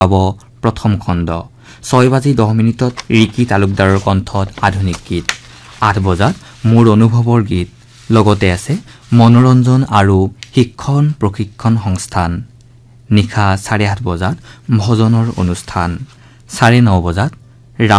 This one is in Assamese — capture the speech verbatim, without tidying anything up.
পাব প্ৰথম খণ্ড। ছয় বাজি দহ মিনিটত ৰিকি তালুকদাৰৰ কণ্ঠত আধুনিক গীত। আঠ বজাত মোৰ অনুভৱৰ গীত। লগতে আছে মনোৰঞ্জন আৰু শিক্ষণ প্ৰশিক্ষণ সংস্থান। নিশা চাৰে আঠ বজাত ভজনৰ অনুষ্ঠান। চাৰে ন বজাত